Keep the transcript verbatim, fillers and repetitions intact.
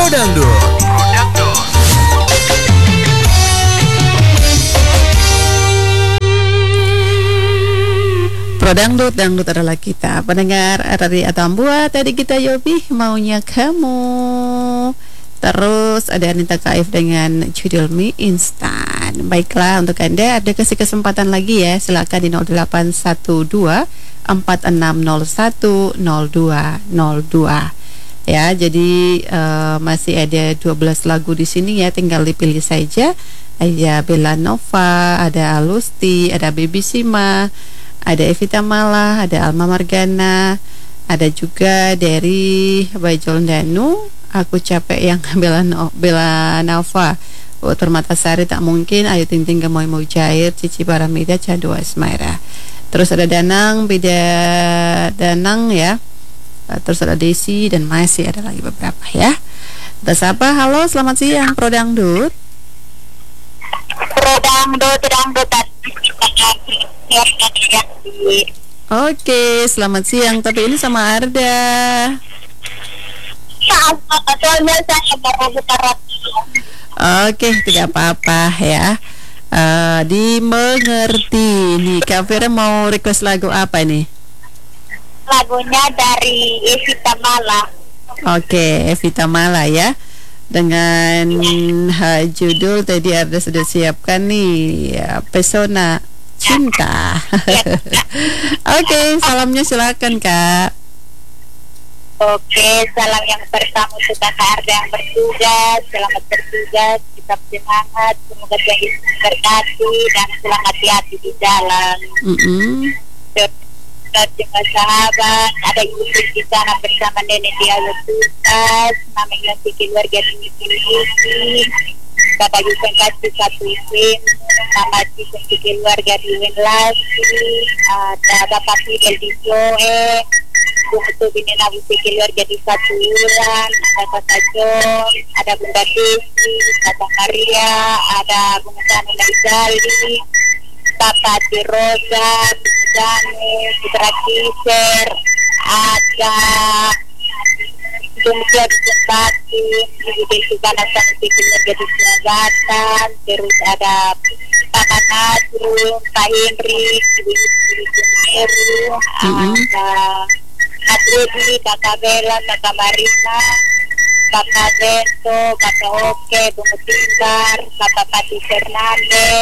Prodangdut. Prodangdut, dangdut adalah kita. Pendengar Rari Atambua, tadi kita Yobi maunya kamu. Terus ada Anita Kaif dengan judul mie instan. Baiklah, untuk Anda ada kasih kesempatan lagi ya. Silakan di nol delapan satu dua empat enam nol satu nol dua nol dua. Ya, jadi uh, masih ada dua belas lagu di sini ya, tinggal dipilih saja. Ada Bella Nova, ada Alusti, ada Baby Sima, ada Evita Mala, ada Alma Margana, ada juga dari Bajol Danu, Aku Capek yang Bella, no, Bella Nova, buat Permatasari Tak Mungkin, Ayu Ting Ting Gemoy Mau Cair, Cici Paramida, Candu Asmaira. Terus ada Danang, Beda Danang ya. Terus ada Desi dan masih ada lagi beberapa ya. Kita sapa, halo selamat siang Prodangdut. Prodangdut, dangdut. Oke, selamat siang. Tapi ini sama Arda. Soalnya saya baru buka radio. Oke, tidak apa-apa ya. Uh, dimengerti nih. Kak Vera mau request lagu apa nih? Lagunya dari Evita Mala. Oke, Evita Mala ya. Dengan uh, judul tadi Arda sudah siapkan nih ya, Pesona Cinta. Oke, salamnya silakan Kak. Oke, salam yang pertama untuk Kakak Arda yang bertugas. Selamat bertugas, tetap semangat, semoga Tuhan Yesus memberkati dan pulang hati-hati di jalan. Mm-mm. Dengan sahabat, ada ibu di sana bersama nenek di Alututas, namanya si keluarga di Miliki, Bapak Yusuf kasih satu isin, nama si keluarga di Wenlasi, ada Bapak Fidel di Joe, Bungsu Bini Nabi si keluarga di Satu Ulan, ada Kata John, ada Bunda Desi, Kata Maria, ada Bunda Tani Naizali, Bapak Di Rosa, Jane, Putra Kiser, ada Bungsu di Jembati, Ibu Desi Banasan di keluarga di Selatan, terus ada Kakak Nasrul, Pak Henry, Ibu Ibu Jumeru, ada Mas Rudi, Kakak Bella, Kakak Marina, Kakak Beto, Kakak Oke, Bunga Tinggar, Kakak Pati Fernandez.